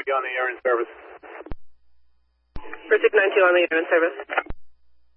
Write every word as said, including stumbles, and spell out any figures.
on the air in service. Pacific nine two on the air in service.